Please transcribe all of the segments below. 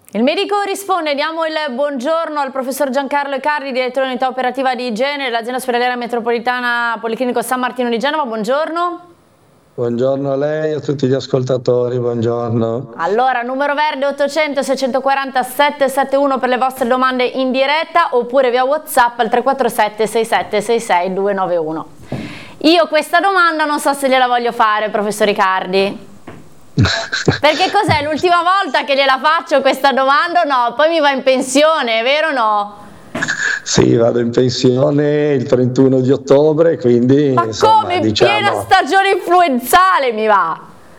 Il medico risponde, diamo il buongiorno al professor Giancarlo Icardi, direttore unità operativa di igiene dell'azienda ospedaliera metropolitana Policlinico San Martino di Genova. Buongiorno. Buongiorno a lei e a tutti gli ascoltatori, buongiorno. Allora, numero verde 800 640 771 per le vostre domande in diretta oppure via WhatsApp al 347 6766 291. Io questa domanda non so se gliela voglio fare, professor Icardi. Perché cos'è l'ultima volta che gliela faccio questa domanda? No, poi mi va in pensione, vero o no? Sì, vado in pensione il 31 di ottobre, quindi ma insomma, come in piena stagione influenzale mi va?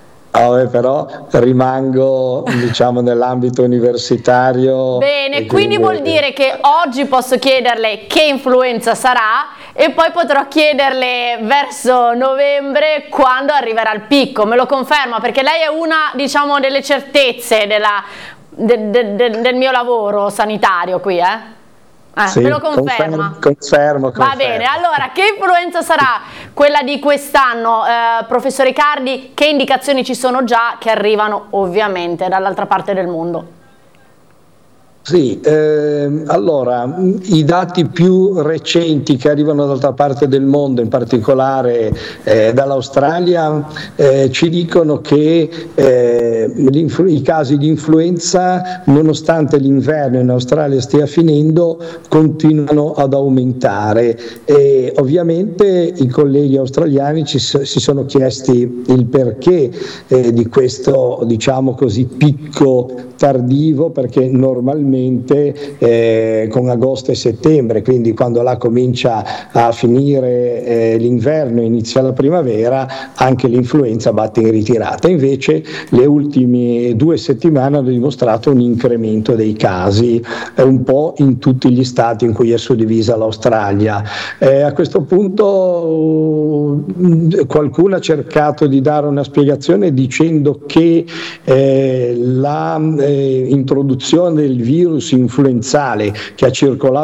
Però rimango diciamo nell'ambito universitario. Bene, quindi vuol dire che oggi posso chiederle che influenza sarà e poi potrò chiederle verso novembre quando arriverà il picco. Me lo conferma? Perché lei è una, diciamo, delle certezze del mio lavoro sanitario qui, sì, me lo conferma? Confermo. Va bene, allora che influenza sarà quella di quest'anno, professor Icardi? Che indicazioni ci sono già che arrivano ovviamente dall'altra parte del mondo? Sì, allora i dati più recenti che arrivano dall'altra parte del mondo, in particolare dall'Australia, ci dicono che i casi di influenza, nonostante l'inverno in Australia stia finendo, continuano ad aumentare e ovviamente i colleghi australiani si sono chiesti il perché di questo, diciamo così, picco tardivo, perché normalmente con agosto e settembre, quindi quando là comincia a finire l'inverno e inizia la primavera, anche l'influenza batte in ritirata. Invece le ultime 2 settimane hanno dimostrato un incremento dei casi un po' in tutti gli stati in cui è suddivisa l'Australia. A questo punto qualcuno ha cercato di dare una spiegazione dicendo che la introduzione del virus influenzale che ha circolato